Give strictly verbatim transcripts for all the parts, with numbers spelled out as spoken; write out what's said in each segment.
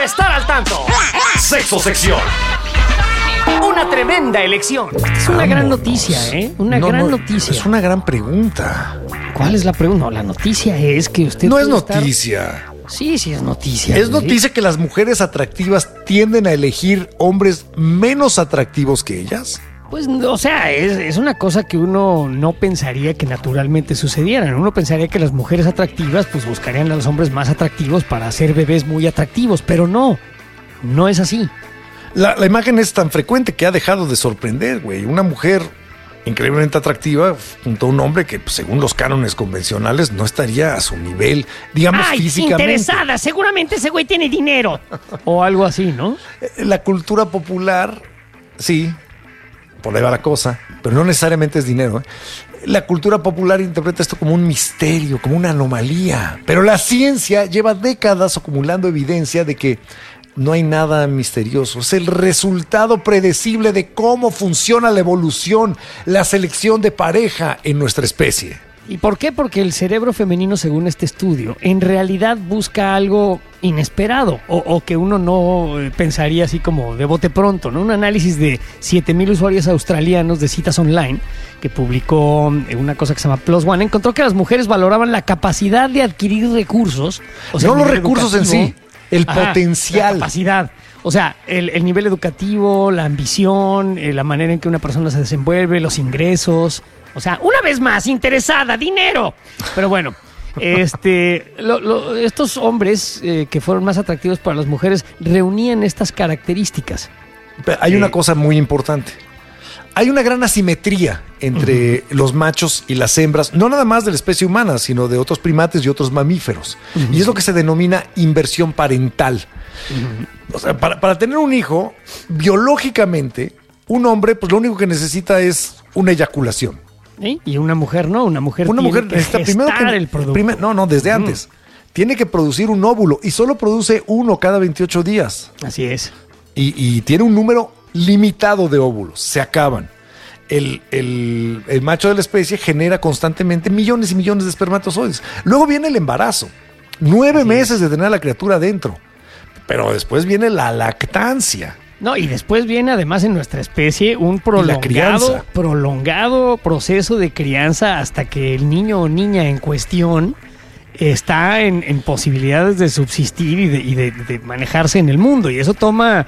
estar al tanto. Sexo Sección. Una tremenda elección. Es una gran noticia, ¿eh? Una No, gran no, noticia. Es una gran pregunta. ¿Cuál es la pregunta? No, la noticia es que usted... No es puede estar- noticia. Sí, sí es noticia. Es güey. noticia que las mujeres atractivas tienden a elegir hombres menos atractivos que ellas. Pues, o sea, es, es una cosa que uno no pensaría que naturalmente sucediera. Uno pensaría que las mujeres atractivas pues buscarían a los hombres más atractivos para hacer bebés muy atractivos, pero no, no es así. La, la imagen es tan frecuente que ha dejado de sorprender, güey. Una mujer increíblemente atractiva junto a un hombre que, pues, según los cánones convencionales, no estaría a su nivel, digamos, ¡Ay, físicamente. interesada! Seguramente ese güey tiene dinero. O algo así, ¿no? La cultura popular, sí, por ahí va la cosa, pero no necesariamente es dinero, ¿eh? La cultura popular interpreta esto como un misterio, como una anomalía. Pero la ciencia lleva décadas acumulando evidencia de que no hay nada misterioso. Es el resultado predecible de cómo funciona la evolución, la selección de pareja en nuestra especie. ¿Y por qué? Porque el cerebro femenino, según este estudio, en realidad busca algo inesperado o, o que uno no eh, pensaría así como de bote pronto, ¿no? Un análisis de siete mil usuarios australianos de citas online que publicó eh, una cosa que se llama Plus One, encontró que las mujeres valoraban la capacidad de adquirir recursos. O sea, No el los nivel recursos en educativo. sí, el Ajá, potencial. La capacidad. O sea, el, el nivel educativo, la ambición, eh, la manera en que una persona se desenvuelve, los ingresos. O sea, una vez más, interesada, dinero. Pero bueno, este, lo- lo- estos hombres eh, que fueron más atractivos para las mujeres reunían estas características. Pero hay Eh. una cosa muy importante. Hay una gran asimetría entre uh-huh. los machos y las hembras, no nada más de la especie humana, sino de otros primates y otros mamíferos. Uh-huh. Y es lo que se denomina inversión parental. Uh-huh. O sea, para, para tener un hijo, biológicamente, un hombre, pues lo único que necesita es una eyaculación. ¿Eh? Y una mujer no, una mujer Una tiene mujer que necesita gestar primero que, el producto. primer- no, no, desde uh-huh. antes. Tiene que producir un óvulo y solo produce uno cada veintiocho días. Así es. Y, y tiene un número limitado de óvulos, se acaban. El, el, el macho de la especie genera constantemente millones y millones de espermatozoides. Luego viene el embarazo, nueve Así meses es. de tener a la criatura adentro. Pero después viene la lactancia. No, y después viene además en nuestra especie un prolongado, crianza. prolongado proceso de crianza hasta que el niño o niña en cuestión está en, en posibilidades de subsistir y, de, y de, de manejarse en el mundo. Y eso toma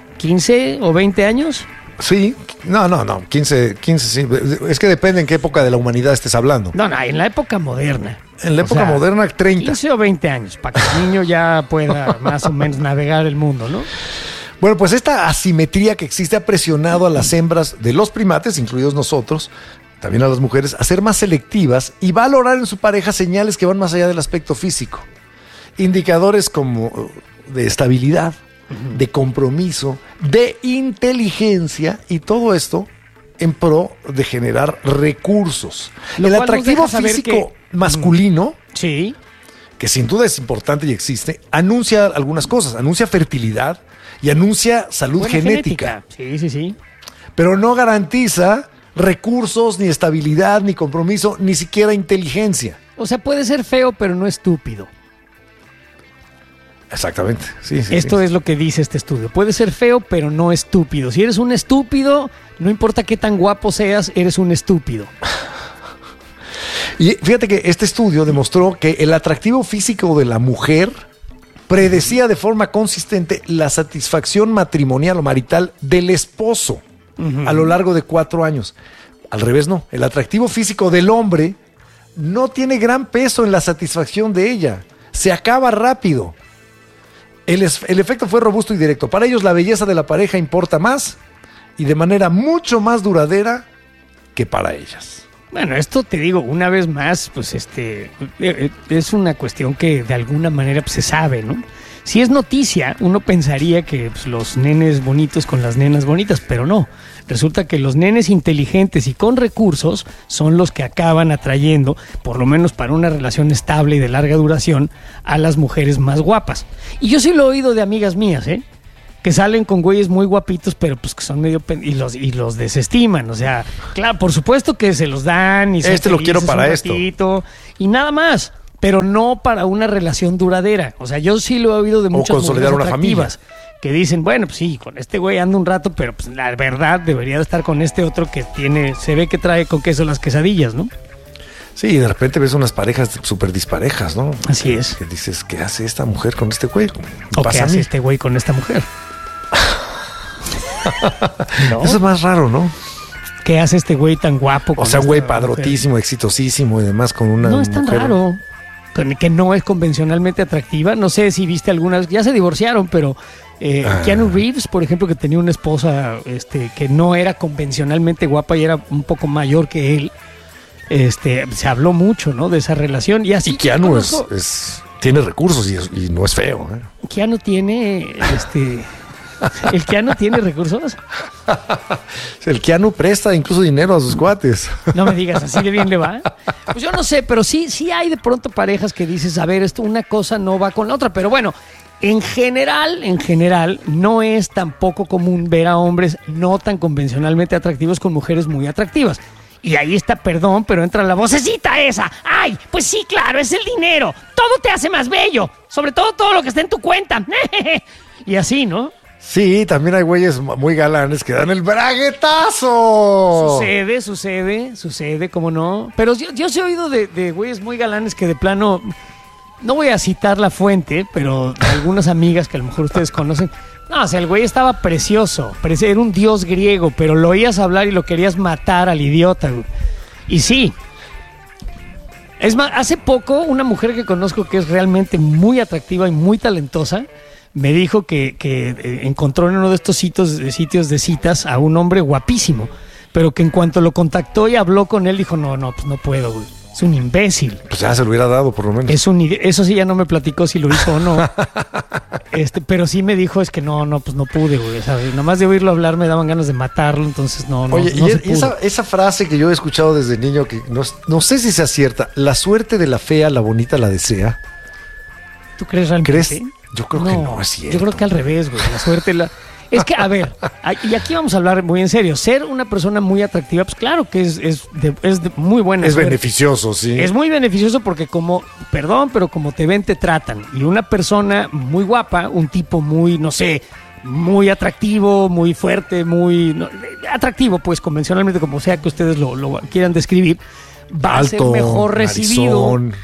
quince o veinte años. Sí, no, no, no, quince, quince, sí. Es que depende en qué época de la humanidad estés hablando. No, no, en la época moderna. En la O época sea, moderna, treinta. quince o veinte años, para que el niño ya pueda más o menos navegar el mundo, ¿no? Bueno, pues esta asimetría que existe ha presionado a las hembras de los primates, incluidos nosotros, también a las mujeres, a ser más selectivas y valorar en su pareja señales que van más allá del aspecto físico. Indicadores como de estabilidad, uh-huh. de compromiso, de inteligencia y todo esto en pro de generar recursos. Lo El cual nos atractivo deja saber físico que- masculino, Sí. que sin duda es importante y existe, anuncia algunas cosas, anuncia fertilidad y anuncia salud Buena genética, Sí, sí, sí. pero no garantiza recursos, ni estabilidad, ni compromiso, ni siquiera inteligencia. O sea, puede ser feo, pero no estúpido. Exactamente, sí, sí. Esto sí. es lo que dice este estudio. Puede ser feo, pero no estúpido. Si eres un estúpido, no importa qué tan guapo seas, eres un estúpido. Y fíjate que este estudio demostró que el atractivo físico de la mujer predecía de forma consistente la satisfacción matrimonial o marital del esposo uh-huh. a lo largo de cuatro años. Al revés, no. El atractivo físico del hombre no tiene gran peso en la satisfacción de ella. Se acaba rápido. El, es, el efecto fue robusto y directo. Para ellos la belleza de la pareja importa más y de manera mucho más duradera que para ellas. Bueno, esto te digo, una vez más, pues este es una cuestión que de alguna manera pues, se sabe, ¿no? Si es noticia, uno pensaría que pues, los nenes bonitos con las nenas bonitas, pero no. Resulta que los nenes inteligentes y con recursos son los que acaban atrayendo, por lo menos para una relación estable y de larga duración, a las mujeres más guapas. Y yo sí lo he oído de amigas mías, ¿eh? Que salen con güeyes muy guapitos, pero pues que son medio... Pen- y los y los desestiman, o sea, claro, por supuesto que se los dan y son Este lo quiero felices para un esto. ratito, y nada más. pero no para una relación duradera. O sea, yo sí lo he oído de muchas mujeres consolidar una atractivas familia. que dicen, bueno, pues sí, con este güey ando un rato, pero pues la verdad debería de estar con este otro que tiene, se ve que trae con queso las quesadillas, ¿no? Sí, y de repente ves unas parejas súper disparejas, ¿no? Así es. Que dices, ¿qué hace esta mujer con este güey? ¿O Pasa qué a hace mí. este güey con esta mujer? ¿No? Eso es más raro, ¿no? ¿Qué hace este güey tan guapo? O con sea, un esta güey mujer? padrotísimo, exitosísimo y demás con una No es tan mujer- raro. con- Que no es convencionalmente atractiva. No sé si viste algunas. Ya se divorciaron, pero eh, Ah. Keanu Reeves, por ejemplo, que tenía una esposa este, que no era convencionalmente guapa y era un poco mayor que él. Este, se habló mucho, ¿no? De esa relación. Y así Y Keanu es, conozco- es- tiene recursos y, es- y no es feo, ¿eh? Keanu tiene. Este, ¿El Keanu tiene recursos? El Keanu presta incluso dinero a sus cuates. No me digas, así de bien le va. Pues yo no sé, pero sí, sí hay de pronto parejas que dices, a ver, esto una cosa no va con la otra. Pero bueno, en general, en general, no es tampoco común ver a hombres no tan convencionalmente atractivos con mujeres muy atractivas. Y ahí está, perdón, pero entra la vocecita esa. Ay, pues sí, claro, es el dinero. Todo te hace más bello. Sobre todo todo lo que está en tu cuenta. Y así, ¿no? Sí, también hay güeyes muy galanes que dan el braguetazo. Sucede, sucede, sucede, cómo no. Pero yo, yo sí he oído de, de güeyes muy galanes que de plano, no voy a citar la fuente, pero de algunas amigas que a lo mejor ustedes conocen. No, o sea, el güey estaba precioso, preci- era un dios griego, pero lo oías hablar y lo querías matar al idiota, güey. Y sí. Es más, hace poco una mujer que conozco que es realmente muy atractiva y muy talentosa, me dijo que, que eh, encontró en uno de estos sitios, sitios de citas a un hombre guapísimo, pero que en cuanto lo contactó y habló con él, dijo, no, no, pues no puedo, güey. Es un imbécil. Pues ya se lo hubiera dado, por lo menos. Es un, ide- eso sí ya no me platicó si lo hizo o no. este, pero sí me dijo, es que no, no, pues no pude, güey. ¿Sabes? Nomás de oírlo hablar me daban ganas de matarlo, entonces no, no, Oye, no y, se es- y esa, pudo. esa frase que yo he escuchado desde niño, que no, no sé si sea cierta, la suerte de la fea, la bonita la desea. ¿Tú crees realmente? ¿Crees? Yo creo que no es cierto. Yo creo que al revés, güey. La suerte la... Es que, a ver, a- y aquí vamos a hablar muy en serio. Ser una persona muy atractiva, pues claro que es, es, de, es de muy buena Es suerte. beneficioso, sí. Es muy beneficioso porque como, perdón, pero como te ven, te tratan. Y una persona muy guapa, un tipo muy, no sé, muy atractivo, muy fuerte, muy no, atractivo, pues convencionalmente, como sea que ustedes lo, lo quieran describir, va a ser Alto, mejor recibido. narizón.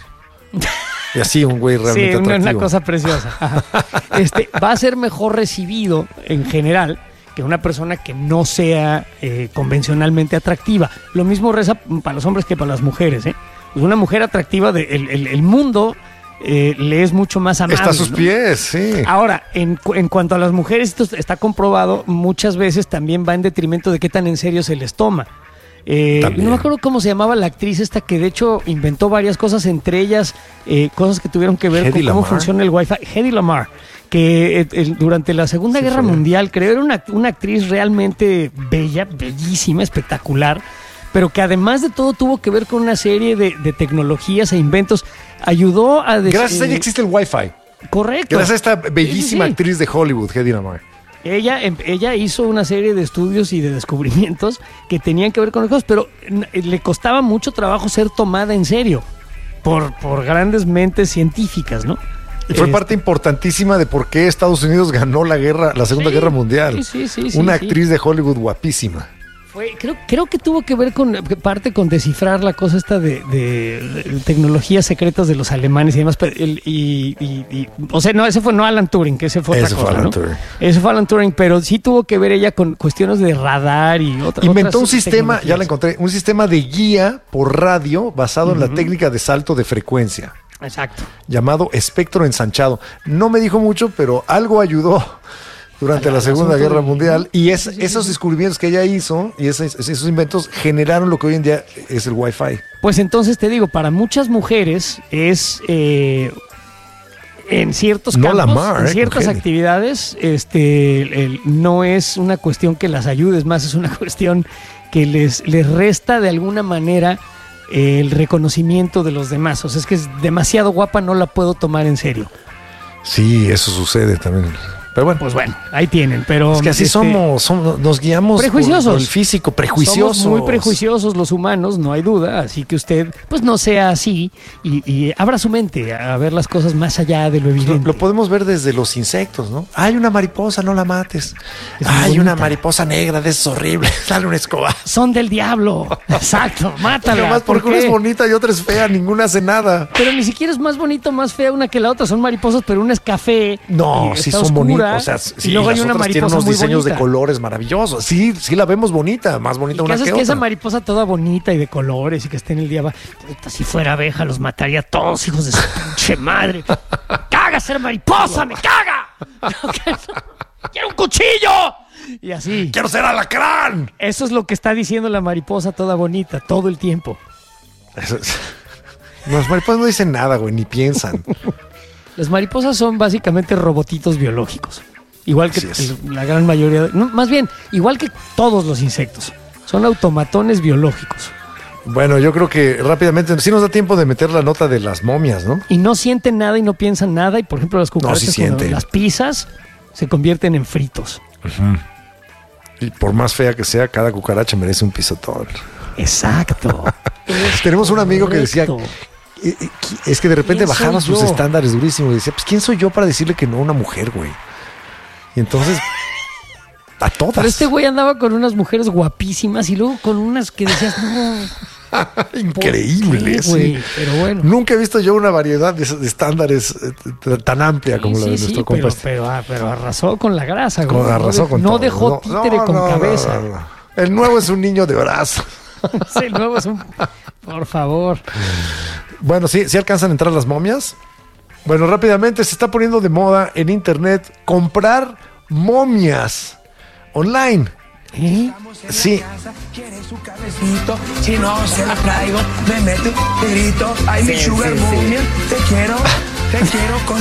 Y así un güey realmente Sí, una, atractivo. una cosa preciosa. Ajá. Este, va a ser mejor recibido en general que una persona que no sea eh, convencionalmente atractiva. Lo mismo reza para los hombres que para las mujeres, ¿eh? Pues una mujer atractiva, de, el, el- el mundo eh, le es mucho más amable. Está a sus ¿no? pies, sí. Ahora, en, cu- en cuanto a las mujeres, esto está comprobado, muchas veces también va en detrimento de qué tan en serio se les toma. Eh, También. no me acuerdo cómo se llamaba la actriz esta que de hecho inventó varias cosas, entre ellas eh, cosas que tuvieron que ver Hedy con cómo Lamarr. funciona el Wi-Fi. Hedy Lamarr, que eh, el- durante la Segunda Sí, Guerra fue. Mundial, creo, era una, una actriz realmente bella, bellísima, espectacular, pero que además de todo tuvo que ver con una serie de, de tecnologías e inventos. Ayudó a... des- Gracias a ella eh, existe el Wi-Fi. correcto. Gracias a esta bellísima Sí, sí, sí. actriz de Hollywood, Hedy Lamarr. Ella, em- ella hizo una serie de estudios y de descubrimientos que tenían que ver con las cosas, pero n- le costaba mucho trabajo ser tomada en serio por, por grandes mentes científicas, ¿no? Y fue Este, parte importantísima de por qué Estados Unidos ganó la guerra, la Segunda Sí, Guerra Mundial. sí, sí, sí, sí, Una sí. actriz de Hollywood guapísima. Fue, creo, creo que tuvo que ver con parte con descifrar la cosa esta de, de- de tecnologías secretas de los alemanes y demás. pero el- y, y- y- o sea, no, ese fue no Alan Turing, que ese fue otra Ese fue cosa, Alan ¿no? Turing. Ese fue Alan Turing, pero sí tuvo que ver ella con cuestiones de radar y otra, Inventó un otras sistema, ya tecnologías. la encontré, un sistema de guía por radio basado en la técnica de salto de frecuencia, Exacto. llamado espectro ensanchado. No me dijo mucho, pero algo ayudó durante Al- la al Segunda asunto Guerra del- Mundial. Y es- Sí, sí, sí, esos sí. descubrimientos que ella hizo y esos, esos inventos generaron lo que hoy en día es el Wi-Fi. Pues entonces te digo, para muchas mujeres es eh, en ciertos No campos, Lamar, en eh, ciertas con Hedy. actividades, este, el- el- no es una cuestión que las ayude, es más, es una cuestión que les, les resta de alguna manera eh, el reconocimiento de los demás. O sea, es que es demasiado guapa, no la puedo tomar en serio. Sí, eso sucede también. Pero bueno. Pues bueno, ahí tienen, pero... Es que así este, somos, somos, nos guiamos prejuiciosos. por el físico, prejuiciosos. Somos muy prejuiciosos los humanos, no hay duda, así que usted pues no sea así y, y abra su mente a ver las cosas más allá de lo Lo, evidente. lo podemos ver desde los insectos, ¿no? Hay una mariposa, no la mates. Es muy Hay bonita. una mariposa negra, de esas horribles. Dale una escoba. Son del diablo, exacto, mátala. Nomás porque ¿por una qué? es bonita y otra es fea, ninguna hace nada. Pero ni siquiera es más bonito, más fea una que la otra. Son mariposas, pero una es café. No, y sí está son oscura, bonitos. O sea, y sí, luego hay las una otras tienen mariposa unos muy diseños bonita. de colores maravillosos. Sí, sí la vemos bonita, más ¿Y bonita qué una haces que que otra. esa mariposa toda bonita y de colores y que esté en el día? Va, puta, si fuera abeja, los mataría a todos, hijos de su pinche madre. ¡Caga ser mariposa! ¡Me caga! ¡Quiero un cuchillo! Y así. ¡Quiero ser alacrán! Eso es lo que está diciendo la mariposa toda bonita todo el tiempo. Eso es- Las mariposas no dicen nada, güey, ni piensan. Las mariposas son básicamente robotitos biológicos. Igual que Así es. el- la gran mayoría, de- no, más bien, igual que todos los insectos. Son automatones biológicos. Bueno, yo creo que rápidamente, sí nos da tiempo de meter la nota de las momias, ¿no? Y no sienten nada y no piensan nada. Y por ejemplo, las cucarachas, sí cuando sienten. las pisas, se convierten en fritos. Y por más fea que sea, cada cucaracha merece un pisotón. Exacto. Es Tenemos un amigo que decía, correcto. eh, eh, es que de repente ¿Quién bajaba soy sus yo? estándares durísimos y decía, pues ¿quién soy yo para decirle que no a una mujer, güey? Y entonces, a todas. Pero este güey andaba con unas mujeres guapísimas y luego con unas que decías, no. ¿por Increíble, qué, sí. güey? Pero bueno. Nunca he visto yo una variedad de, de estándares eh, t- tan amplia como Sí, la de sí, nuestro sí, compa. pero, este. pero, ah, pero arrasó con la grasa, güey. Con- arrasó no, de- con no todo. dejó No, títere no, con no, cabeza. no, no. El nuevo es un niño de brazo. Sí, luego es un... Por favor. Bueno, sí, sí alcanzan a entrar las momias. Bueno, rápidamente se está poniendo de moda en internet comprar momias online. ¿Eh? Sí, Quiere su cabecito, si no se la traigo, me mete un grito. Ay, mi Sí, sugar sí, sí. momia, te quiero, te quiero con